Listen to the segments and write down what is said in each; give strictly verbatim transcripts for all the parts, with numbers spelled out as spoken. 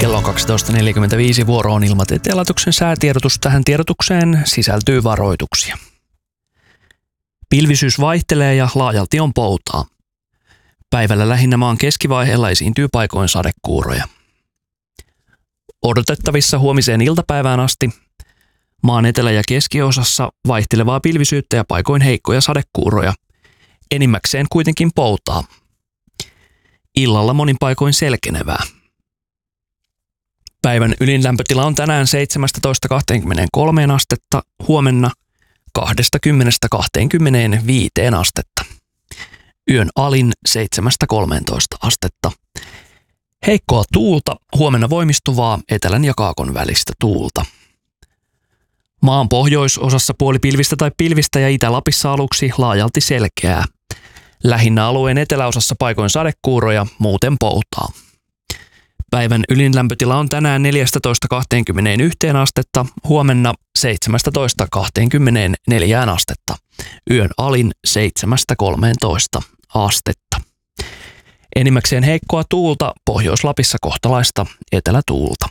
Kello on kaksitoista neljäkymmentäviisi, vuoro on Ilmatieteen laitoksen säätiedotus. Tähän tiedotukseen sisältyy varoituksia. Pilvisyys vaihtelee ja laajalti on poutaa. Päivällä lähinnä maan keskivaiheella esiintyy paikoin sadekuuroja. Odotettavissa huomiseen iltapäivään asti maan etelä- ja keskiosassa vaihtelevaa pilvisyyttä ja paikoin heikkoja sadekuuroja. Enimmäkseen kuitenkin poutaa. Illalla monin paikoin selkenevää. Päivän ylin lämpötila on tänään seitsemästätoista kaksikymmentäkolme astetta, huomenna kaksikymmentä kaksikymmentäviisi astetta. Yön alin seitsemästä kolmeentoista astetta. Heikkoa tuulta, huomenna voimistuvaa etelän ja kaakon välistä tuulta. Maan pohjoisosassa puoli pilvistä tai pilvistä ja Itä-Lapissa aluksi laajalti selkeää. Lähinnä alueen eteläosassa paikoin sadekuuroja, muuten poutaa. Päivän ylin lämpötila on tänään neljästätoista kaksikymmentäyksi astetta, huomenna seitsemästätoista kaksikymmentäneljä astetta. Yön alin seitsemästä kolmeentoista astetta. Enimmäkseen heikkoa tuulta, Pohjois-Lapissa kohtalaista etelätuulta.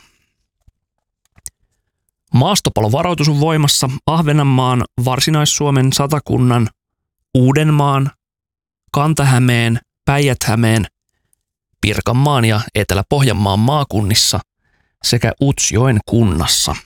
Maastopalovaroitus on voimassa Ahvenanmaan, Varsinais-Suomen, Satakunnan, Uudenmaan, Kanta-Hämeen, Päijät-Hämeen, Pirkanmaan ja Etelä-Pohjanmaan maakunnissa sekä Utsjoen kunnassa.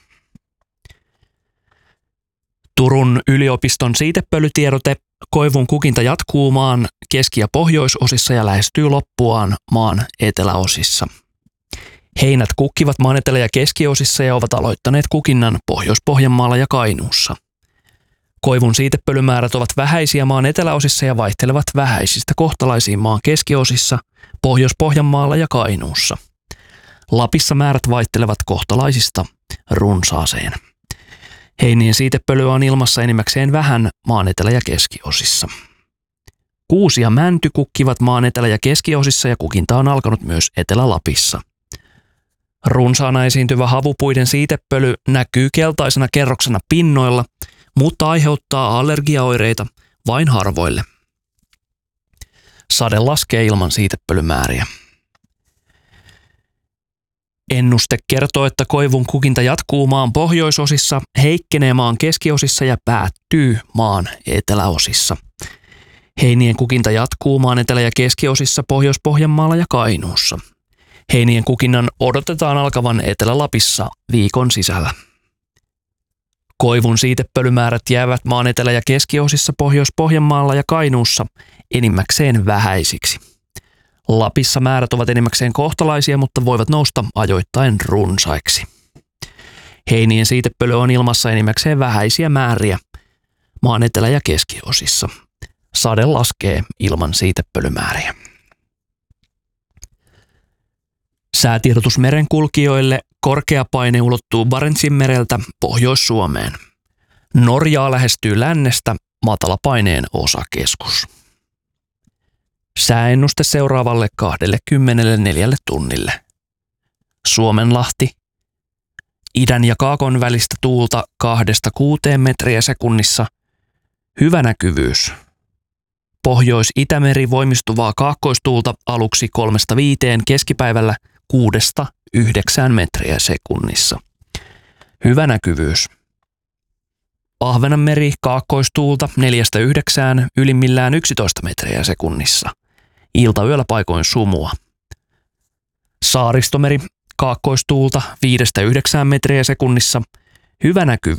Turun yliopiston siitepölytiedote: koivun kukinta jatkuu maan keski- ja pohjoisosissa ja lähestyy loppuaan maan eteläosissa. Heinät kukkivat maan etelä- ja keskiosissa ja ovat aloittaneet kukinnan Pohjois-Pohjanmaalla ja Kainuussa. Koivun siitepölymäärät ovat vähäisiä maan eteläosissa ja vaihtelevat vähäisistä kohtalaisiin maan keskiosissa, Pohjois-Pohjanmaalla ja Kainuussa. Lapissa määrät vaihtelevat kohtalaisista runsaaseen. Heinien siitepölyä on ilmassa enimmäkseen vähän maan etelä- ja keskiosissa. Kuusi ja mänty kukkivat maan etelä- ja keskiosissa ja kukinta on alkanut myös Etelä-Lapissa. Runsaana esiintyvä havupuiden siitepöly näkyy keltaisena kerroksena pinnoilla, mutta aiheuttaa allergiaoireita vain harvoille. Sade laskee ilman siitepölymääriä. Ennuste kertoo, että koivun kukinta jatkuu maan pohjoisosissa, heikkenee maan keskiosissa ja päättyy maan eteläosissa. Heinien kukinta jatkuu maan etelä- ja keskiosissa, Pohjois-Pohjanmaalla ja Kainuussa. Heinien kukinnan odotetaan alkavan Etelä-Lapissa viikon sisällä. Koivun siitepölymäärät jäävät maan etelä- ja keskiosissa, Pohjois-Pohjanmaalla ja Kainuussa enimmäkseen vähäisiksi. Lapissa määrät ovat enimmäkseen kohtalaisia, mutta voivat nousta ajoittain runsaiksi. Heinien siitepöly on ilmassa enimmäkseen vähäisiä määriä maan etelä- ja keskiosissa. Sade laskee ilman siitepölymääriä. Säätiedotus merenkulkijoille: korkea paine ulottuu Barentsinmereltä Pohjois-Suomeen. Norjaa lähestyy lännestä matalapaineen osakeskus. Sääennuste seuraavalle kaksikymmentäneljä tunnille. Suomenlahti: idän ja kaakon välistä tuulta kahdesta kuuteen metriä sekunnissa. Hyvä näkyvyys. Pohjois-Itämeri voimistuvaa kaakkoistuulta aluksi kolmesta viiteen, keskipäivällä kuudesta yhdeksään metriä sekunnissa. Hyvä näkyvyys. Ahvenanmeri kaakkoistuulta neljästä yhdeksään, ylimmillään yksitoista metriä sekunnissa. Iltayöllä paikoin sumua. Saaristomeri kaakkoistuulta viidestä yhdeksään metriä sekunnissa. Hyvä näkyvyys.